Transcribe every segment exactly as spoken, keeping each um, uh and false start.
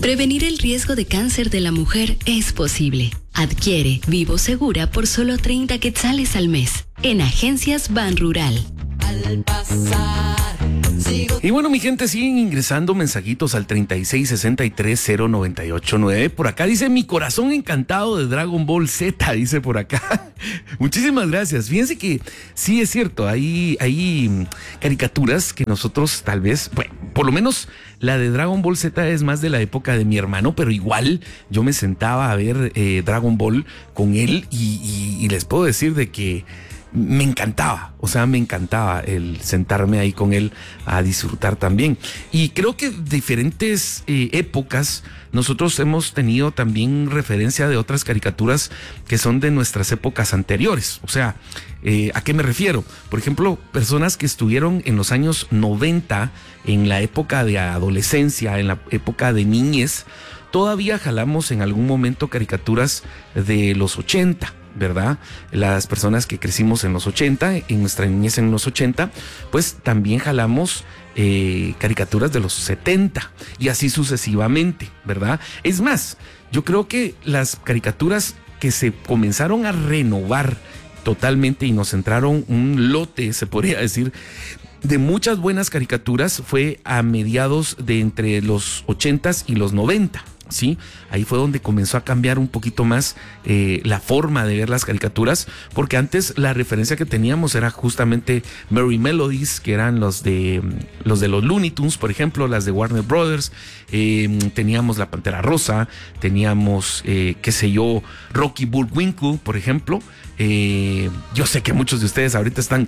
Prevenir el riesgo de cáncer de la mujer es posible. Adquiere Vivo Segura por solo treinta quetzales al mes en Agencias Ban Rural. Al pasar, sigo... Y bueno, mi gente, siguen ingresando mensajitos al treinta y seis sesenta y tres cero noventa y ocho nueve. Por acá dice: mi corazón encantado de Dragon Ball Z, dice por acá. Muchísimas gracias. Fíjense que sí es cierto, hay, hay caricaturas que nosotros tal vez, bueno, por lo menos la de Dragon Ball Z es más de la época de mi hermano, pero igual yo me sentaba a ver eh, Dragon Ball con él y, y, y les puedo decir de que me encantaba, o sea, me encantaba el sentarme ahí con él a disfrutar también. Y creo que diferentes eh, épocas nosotros hemos tenido también referencia de otras caricaturas que son de nuestras épocas anteriores. O sea, eh, ¿a qué me refiero? Por ejemplo, personas que estuvieron en los años noventa, en la época de adolescencia, en la época de niñez, todavía jalamos en algún momento caricaturas de los ochenta. ¿Verdad? Las personas que crecimos en los ochenta, en nuestra niñez en los ochenta, pues también jalamos eh, caricaturas de los setenta y así sucesivamente, ¿verdad? Es más, yo creo que las caricaturas que se comenzaron a renovar totalmente y nos entraron un lote, se podría decir, de muchas buenas caricaturas fue a mediados de entre los ochentas y los noventa. Sí, ahí fue donde comenzó a cambiar un poquito más eh, la forma de ver las caricaturas, porque antes la referencia que teníamos era justamente Merry Melodies, que eran los de los de los Looney Tunes, por ejemplo, las de Warner Brothers. Eh, teníamos La Pantera Rosa, teníamos, eh, qué sé yo, Rocky Bullwinkle, por ejemplo. Eh, yo sé que muchos de ustedes ahorita están: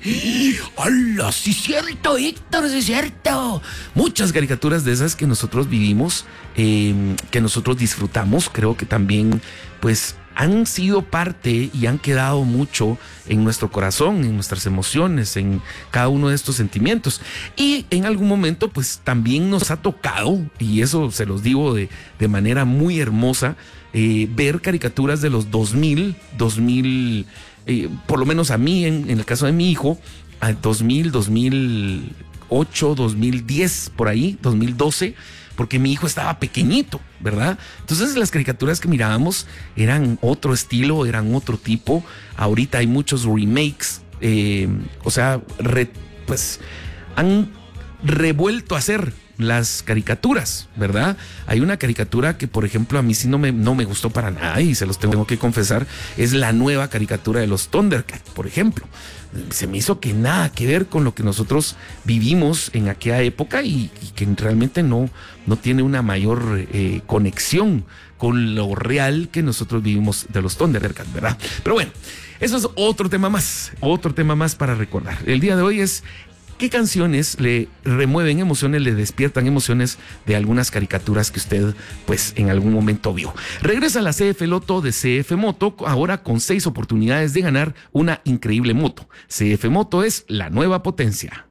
¡hola! Sí es cierto, Víctor, sí es cierto. Muchas caricaturas de esas que nosotros vivimos, eh, que nosotros disfrutamos, creo que también pues han sido parte y han quedado mucho en nuestro corazón, en nuestras emociones, en cada uno de estos sentimientos. Y en algún momento pues también nos ha tocado, y eso se los digo de, de manera muy hermosa, eh, ver caricaturas de los dos mil, dos mil, eh, por lo menos a mí, en, en el caso de mi hijo, a dos mil, dos mil ocho, dos mil diez, por ahí, dos mil doce, porque mi hijo estaba pequeñito, ¿verdad? Entonces las caricaturas que mirábamos eran otro estilo, eran otro tipo. Ahorita hay muchos remakes, eh, o sea, re, pues han revuelto a hacer las caricaturas, ¿verdad? Hay una caricatura que, por ejemplo, a mí sí no me, no me gustó para nada y se los tengo que confesar, es la nueva caricatura de los Thundercats, por ejemplo. Se me hizo que nada que ver con lo que nosotros vivimos en aquella época y, y que realmente no, no tiene una mayor eh, conexión con lo real que nosotros vivimos de los Thundercats, ¿verdad? Pero bueno, eso es otro tema más, otro tema más para recordar. El día de hoy es: ¿qué canciones le remueven emociones, le despiertan emociones de algunas caricaturas que usted, pues, en algún momento vio? Regresa la C F Loto de C F Moto, ahora con seis oportunidades de ganar una increíble moto. C F Moto es la nueva potencia.